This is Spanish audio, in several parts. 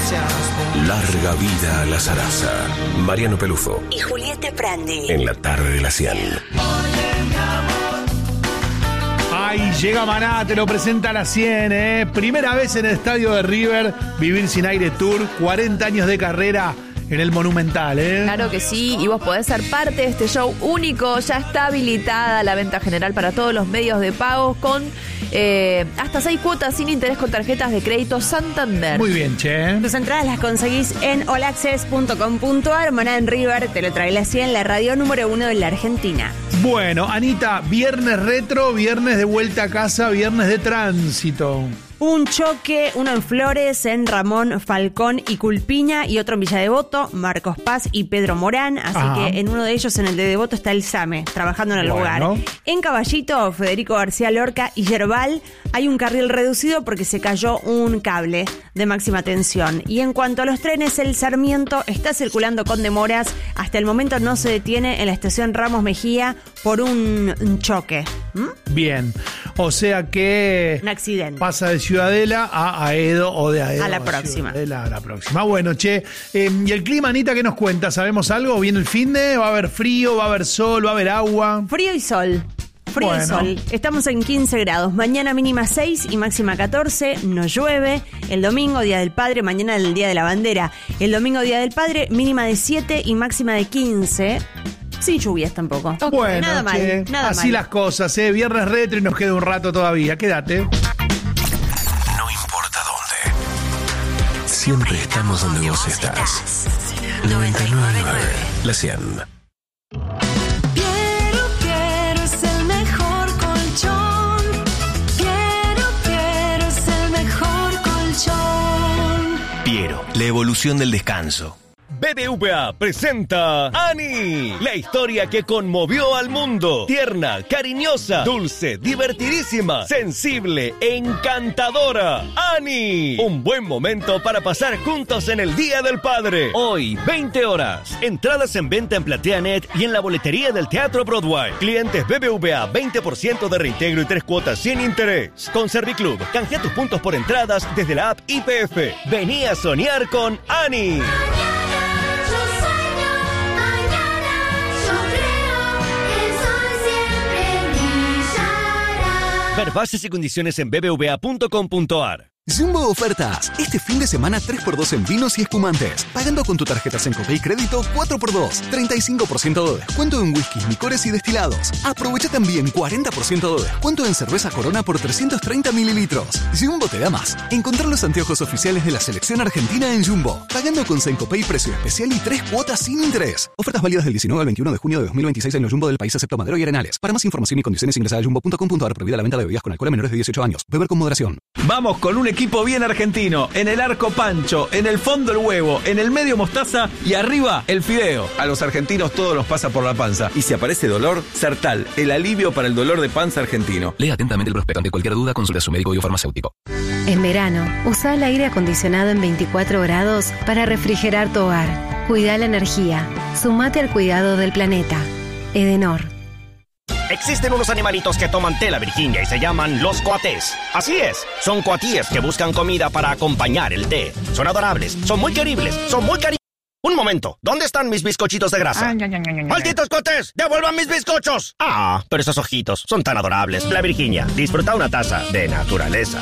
Larga vida a la zaraza. Mariano Pelufo y Julieta Prandi. En la tarde de la 100. Ay, llega Maná, te lo presenta a la 100, Primera vez en el estadio de River, Vivir Sin Aire Tour, 40 años de carrera en el Monumental, Claro que sí, y vos podés ser parte de este show único. Ya está habilitada la venta general para todos los medios de pago con hasta 6 cuotas sin interés con tarjetas de crédito Santander. Muy bien, che. Tus entradas las conseguís en allaccess.com.ar. Maná en River, te lo trae la 100, la radio número 1 de la Argentina. Bueno, Anita, viernes retro, viernes de vuelta a casa, viernes de tránsito. Un choque, uno en Flores, en Ramón Falcón y Culpiña, y otro en Villa Devoto, Marcos Paz y Pedro Morán. Así que en uno de ellos, en el de Devoto, está el SAME, trabajando en el lugar. En Caballito, Federico García Lorca y Yerbal, hay un carril reducido porque se cayó un cable de máxima tensión. Y en cuanto a los trenes, el Sarmiento está circulando con demoras. Hasta el momento no se detiene en la estación Ramos Mejía por un choque. Bien, o sea que... un accidente. Pasa de Ciudadela a Aedo o de Aedo a la próxima. Ciudadela a la próxima. Bueno, che, ¿y el clima, Anita, qué nos cuenta? ¿Sabemos algo? ¿Viene el finde? ¿Va a haber frío? ¿Va a haber sol? ¿Va a haber agua? Frío y sol. Frío y sol. Estamos en 15 grados. Mañana mínima 6 y máxima 14. No llueve. El domingo, Día del Padre. Mañana el Día de la Bandera. El domingo, Día del Padre, mínima de 7 y máxima de 15. Sin lluvias tampoco. Bueno, nada mal, nada así mal. Las cosas, Viernes retro y nos queda un rato todavía. Quédate. No importa dónde. Siempre estamos donde vos estás. 99.9. La 100. Quiero es el mejor colchón. Quiero es el mejor colchón. Piero, la evolución del descanso. BBVA presenta Ani, la historia que conmovió al mundo. Tierna, cariñosa, dulce, divertidísima, sensible, encantadora. Ani, un buen momento para pasar juntos en el Día del Padre. Hoy, 20 horas. Entradas en venta en PlateaNet y en la boletería del Teatro Broadway. Clientes BBVA, 20% de reintegro y 3 cuotas sin interés. Con Serviclub, canjea tus puntos por entradas desde la app IPF. Vení a soñar con Ani. Ver bases y condiciones en bbva.com.ar. Jumbo Ofertas. Este fin de semana 3x2 en vinos y espumantes. Pagando con tu tarjeta Sencopay Crédito 4x2. 35% de descuento en whiskies, licores y destilados. Aprovecha también 40% de descuento en cerveza Corona por 330 mililitros. Jumbo te da más. Encontrar los anteojos oficiales de la selección argentina en Jumbo. Pagando con Sencopay precio especial y 3 cuotas sin interés. Ofertas válidas del 19 al 21 de junio de 2026 en los Jumbo del país excepto Madero y Arenales. Para más información y condiciones ingresa a jumbo.com.ar. Prohibida la venta de bebidas con alcohol a menores de 18 años. Beber con moderación. Vamos con un equipo bien argentino. En el arco Pancho, en el fondo el huevo, en el medio mostaza y arriba el fideo. A los argentinos todo los pasa por la panza. Y si aparece dolor, Sertal, el alivio para el dolor de panza argentino. Lea atentamente el prospecto. Ante cualquier duda, consulte a su médico y o farmacéutico. En verano, usa el aire acondicionado en 24 grados para refrigerar tu hogar. Cuida la energía. Sumate al cuidado del planeta. Edenor. Existen unos animalitos que toman té la Virginia y se llaman los coatés. Así es, son coatíes que buscan comida para acompañar el té. Son adorables, son muy queribles, son muy cariñosos. Un momento, ¿dónde están mis bizcochitos de grasa? ¡Malditos coatés! ¡Devuelvan mis bizcochos! Ah, pero esos ojitos son tan adorables. La Virginia, disfruta una taza de naturaleza.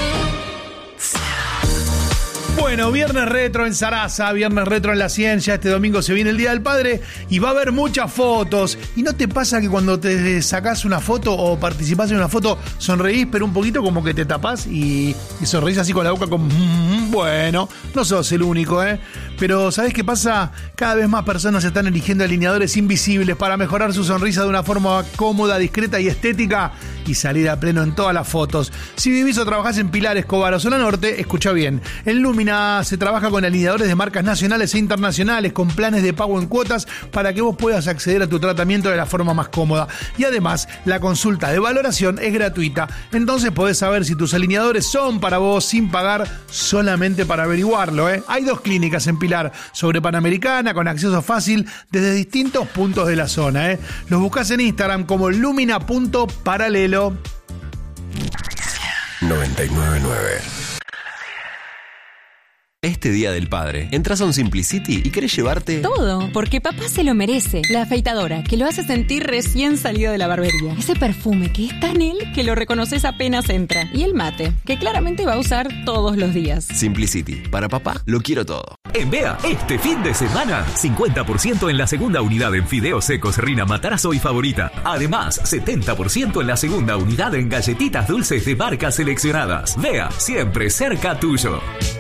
Bueno, viernes retro en Sarasa, viernes retro en La 100, ya este domingo se viene el Día del Padre y va a haber muchas fotos. ¿Y no te pasa que cuando te sacás una foto o participás en una foto sonreís, pero un poquito como que te tapás y sonreís así con la boca como... Bueno, no sos el único, Pero ¿sabés qué pasa? Cada vez más personas están eligiendo alineadores invisibles para mejorar su sonrisa de una forma cómoda, discreta y estética y salir a pleno en todas las fotos. Si vivís o trabajás en Pilar, Escobar o Zona Norte, escucha bien. En Lumina se trabaja con alineadores de marcas nacionales e internacionales con planes de pago en cuotas para que vos puedas acceder a tu tratamiento de la forma más cómoda. Y además, la consulta de valoración es gratuita. Entonces podés saber si tus alineadores son para vos sin pagar, solamente para averiguarlo, Hay 2 clínicas en Pilar sobre Panamericana con acceso fácil desde distintos puntos de la zona, Los buscás en Instagram como lumina.paralelo. 99.9. Este Día del Padre, entras a un Simplicity y querés llevarte... todo, porque papá se lo merece. La afeitadora, que lo hace sentir recién salido de la barbería. Ese perfume que es tan él que lo reconoces apenas entra. Y el mate, que claramente va a usar todos los días. Simplicity, para papá lo quiero todo. En Bea, este fin de semana, 50% en la segunda unidad en fideos secos Rina Matarazzo y Favorita. Además, 70% en la segunda unidad en galletitas dulces de marcas seleccionadas. Bea, siempre cerca tuyo.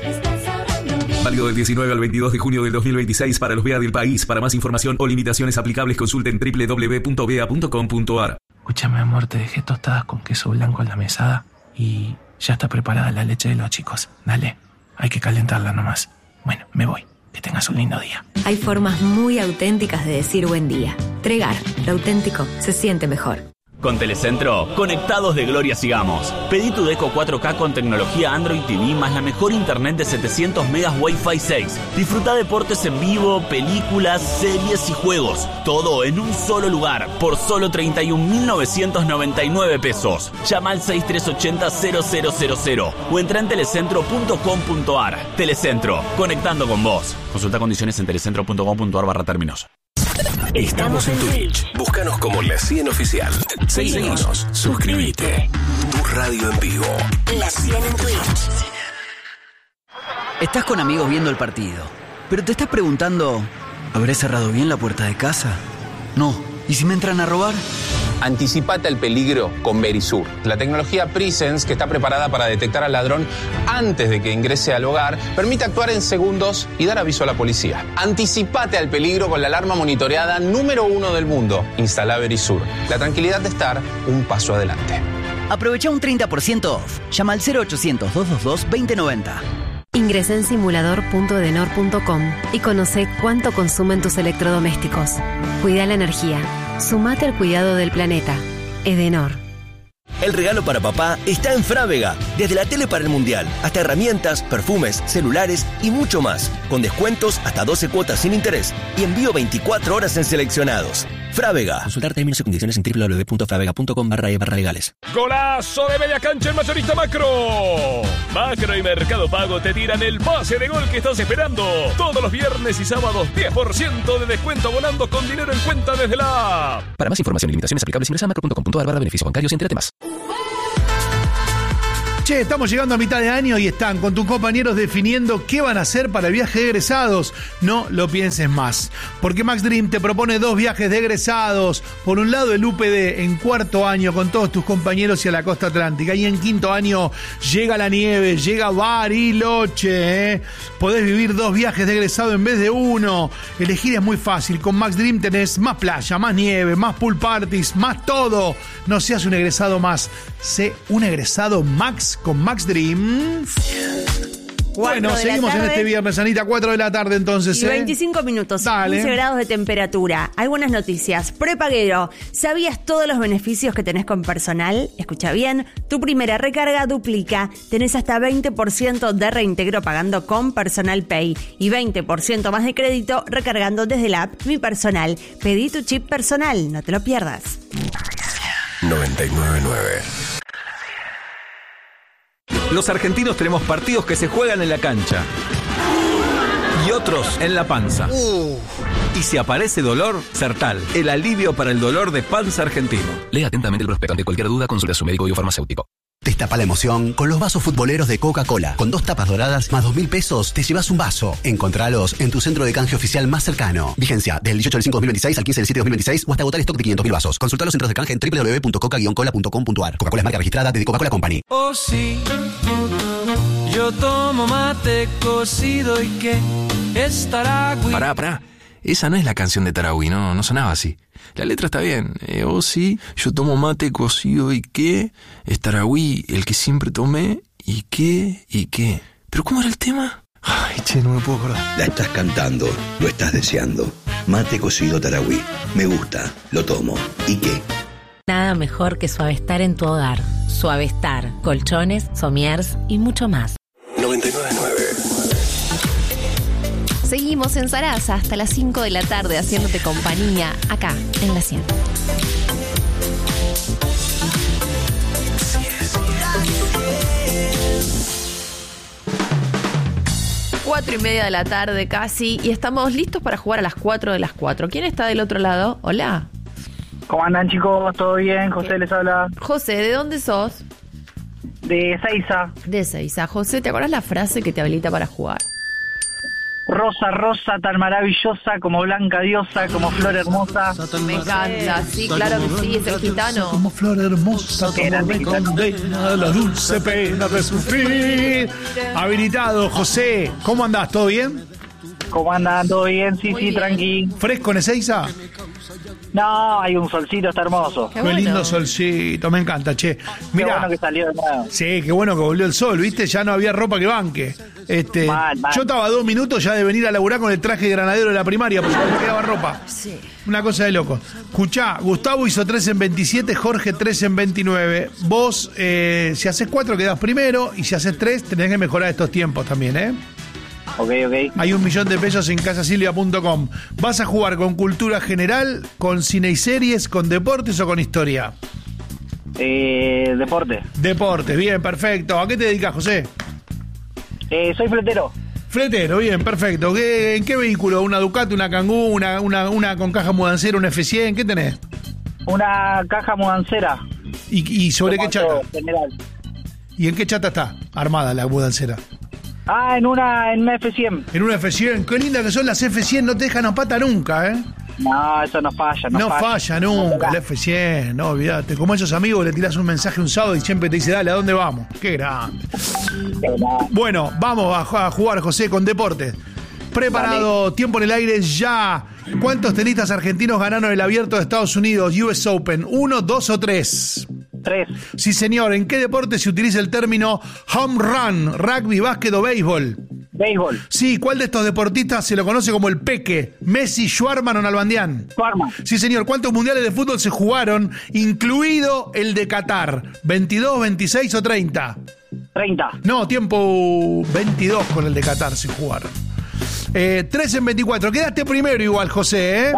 Válido del 19 al 22 de junio del 2026 para los Bea del país. Para más información o limitaciones aplicables, consulten www.bea.com.ar. Escúchame, amor, te dejé tostadas con queso blanco en la mesada y ya está preparada la leche de los chicos. Dale, hay que calentarla nomás. Bueno, me voy. Que tengas un lindo día. Hay formas muy auténticas de decir buen día. Tregar, lo auténtico se siente mejor. Con Telecentro, conectados de gloria sigamos. Pedí tu Deco 4K con tecnología Android TV más la mejor internet de 700 megas Wi-Fi 6. Disfruta deportes en vivo, películas, series y juegos. Todo en un solo lugar, por solo 31.999 pesos. Llama al 6380-0000 o entra en telecentro.com.ar. Telecentro, conectando con vos. Consulta condiciones en telecentro.com.ar/términos. Estamos en Twitch. Búscanos como La 100 Oficial. Seguinos, suscríbete. Tu radio en vivo. La 100 en Twitch. Estás con amigos viendo el partido, pero te estás preguntando, ¿habré cerrado bien la puerta de casa? No. ¿Y si me entran a robar? Anticipate al peligro con Verisur, la tecnología Presence que está preparada para detectar al ladrón antes de que ingrese al hogar, permite actuar en segundos y dar aviso a la policía. Anticipate al peligro con la alarma monitoreada número 1 del mundo. Instala Verisur, la tranquilidad de estar un paso adelante. Aprovecha un 30% off. Llama al 0800-222-2090. Ingresa en simulador.edenor.com y conoce cuánto consumen tus electrodomésticos. Cuida la energía. Sumate al cuidado del planeta. Edenor. El regalo para papá está en Frávega. Desde la tele para el mundial, hasta herramientas, perfumes, celulares y mucho más. Con descuentos hasta 12 cuotas sin interés y envío 24 horas en seleccionados. Frávega. Consultar términos y condiciones en www.fravega.com/legales. ¡Golazo de media cancha en Mayorista Macro! Macro y Mercado Pago te tiran el pase de gol que estás esperando. Todos los viernes y sábados, 10% de descuento abonando con dinero en cuenta desde la app. Para más información y limitaciones aplicables, ingresa a macro.com.ar/beneficios bancarios y entérate más. Che, estamos llegando a mitad de año y están con tus compañeros definiendo qué van a hacer para el viaje de egresados. No lo pienses más, porque Max Dream te propone 2 viajes de egresados. Por un lado el UPD en 4º año con todos tus compañeros y a la costa atlántica. Y en 5º año llega la nieve, llega Bariloche. Podés vivir 2 viajes de egresado en vez de 1. Elegir es muy fácil. Con Max Dream tenés más playa, más nieve, más pool parties, más todo. No seas un egresado más, sé un egresado Max con Max Dream. Bueno, seguimos en este viernes, Anita, 4 de la tarde entonces. Y 25 minutos, Dale. 15 grados de temperatura. Hay buenas noticias. Prepaguero, ¿sabías todos los beneficios que tenés con Personal? Escucha bien, tu primera recarga duplica. Tenés hasta 20% de reintegro pagando con Personal Pay y 20% más de crédito recargando desde la app Mi Personal. Pedí tu chip personal, no te lo pierdas. 99.9. Los argentinos tenemos partidos que se juegan en la cancha y otros en la panza. Y si aparece dolor, Sertal, el alivio para el dolor de panza argentino. Lea atentamente el prospecto. Ante cualquier duda, consulte a su médico biofarmacéutico. Destapa la emoción con los vasos futboleros de Coca-Cola. Con 2 tapas doradas más 2.000 pesos te llevas un vaso. Encontralos en tu centro de canje oficial más cercano. Vigencia del 18 del 5 de 2026 al 15 del 7 de 2026 o hasta agotar stock de 500.000 vasos. Consulta los centros de canje en www.coca-cola.com.ar. Coca-Cola es marca registrada de Coca-Cola Company. Oh sí, yo tomo mate cocido y que es Taragüí. Pará. Esa no es la canción de Taragüí, no sonaba así. La letra está bien. Oh sí, yo tomo mate cocido y qué. Es Taragüí, el que siempre tomé. ¿Y qué? ¿Pero cómo era el tema? Ay, che, no me puedo acordar. La estás cantando, lo estás deseando. Mate cocido Taragüí. Me gusta, lo tomo. ¿Y qué? Nada mejor que Suavestar en tu hogar. Suavestar, colchones, somiers y mucho más. 99.9. Seguimos en Sarasa hasta las 5 de la tarde haciéndote compañía acá en La 100. 4:30 de la tarde casi y estamos listos para jugar a las 4 de las 4. ¿Quién está del otro lado? Hola. ¿Cómo andan, chicos? ¿Todo bien? José les habla. José, ¿de dónde sos? De Ezeiza. De Ezeiza. José, ¿te acuerdas la frase que te habilita para jugar? Rosa, rosa, tan maravillosa, como blanca diosa, como flor hermosa. Me encanta, sí, claro que sí, es el gitano. Como flor hermosa, como me condena la dulce pena de sufrir. Habilitado, José. ¿Cómo andás? ¿Todo bien? ¿Cómo andan? ¿Todo bien? Sí, sí, tranqui. ¿Fresco en Ezeiza? No, hay un solcito, está hermoso. Qué lindo solcito, me encanta, che. Mirá, qué bueno que salió de nuevo. Sí, qué bueno que volvió el sol, ¿viste? Ya no había ropa que banque. Mal. Yo estaba a 2 minutos ya de venir a laburar con el traje de granadero de la primaria, porque no me quedaba ropa. Sí. Una cosa de loco. Escuchá, Gustavo hizo 3 en 27, Jorge 3 en 29. Vos, si haces 4 quedás primero, y si haces 3 tenés que mejorar estos tiempos también, ¿eh? Ok. Hay $1.000.000 en casasilvia.com. ¿Vas a jugar con cultura general, con cine y series, con deportes o con historia? Deporte. Deportes, bien, perfecto. ¿A qué te dedicas, José? Soy fletero. Fletero, bien, perfecto. ¿En qué vehículo? ¿Una Ducati, una Kangoo, una con caja mudancera, una F100? ¿Qué tenés? Una caja mudancera. ¿Y sobre qué chata? General. ¿Y en qué chata está armada la mudancera? En una F100. En una F100. Qué linda que son las F100, no te dejan a pata nunca, ¿eh? No, eso no falla. No falla nunca, la F100, no, olvídate. Como esos amigos le tirás un mensaje un sábado y siempre te dice, dale, ¿a dónde vamos? Qué grande. Bueno, vamos a jugar, José, con deportes. Preparado, dale. Tiempo en el aire ya. ¿Cuántos tenistas argentinos ganaron el Abierto de Estados Unidos, US Open? ¿1, 2 o 3? 3. Sí, señor. ¿En qué deporte se utiliza el término home run? ¿Rugby, básquet o béisbol? Béisbol. Sí, ¿cuál de estos deportistas se lo conoce como el Peque? ¿Messi, Schwarman o Nalbandián? Schwarman. Sí, señor. ¿Cuántos mundiales de fútbol se jugaron, incluido el de Qatar? ¿22, 26 o 30? 30. No, tiempo 22 con el de Qatar se jugaron. 3 en 24. Quedaste primero igual, José, ¿eh?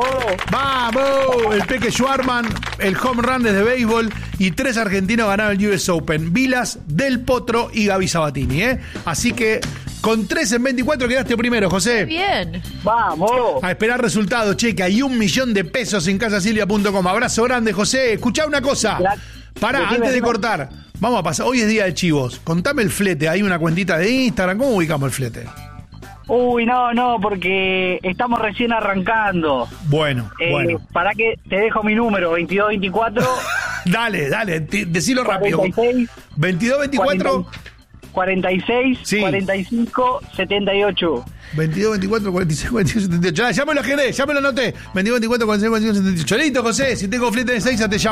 ¡Vamos! El Peque Schwarman, el home run es de béisbol y 3 argentinos ganaron el US Open. Vilas, Del Potro y Gaby Sabatini, ¿eh? Así que con 3 en 24 quedaste primero, José. Bien. ¡Vamos! A esperar resultados, che, que hay $1.000.000 en casasilvia.com. Abrazo grande, José. Escuchá una cosa. Pará, antes de cortar. Vamos a pasar. Hoy es día de chivos. Contame el flete. Hay una cuentita de Instagram. ¿Cómo ubicamos el flete? Uy, no, porque estamos recién arrancando. Bueno. Para que te dejo mi número, 2224. Dale, decilo rápido. 46, 2224. 46, sí. 45, 78. 22, 24, 46, 47, 78. Ya me lo agendé, ya me lo anoté. 22, 24, 46, 47, 78. Listo, José, si tengo flete de 6 te llamo.